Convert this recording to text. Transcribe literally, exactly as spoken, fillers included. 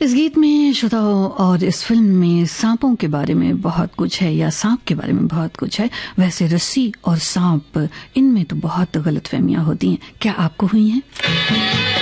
इस गीत में श्रोताओं और इस फिल्म में सांपों के बारे में बहुत कुछ है, या सांप के बारे में बहुत कुछ है। वैसे रस्सी और सांप, इनमें तो बहुत गलतफहमियां होती हैं। क्या आपको हुई हैं?